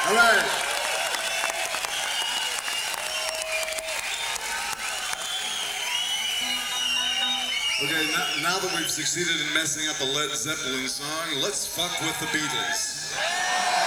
All right. Okay, now that we've succeeded in messing up a Led Zeppelin song, let's fuck with the Beatles.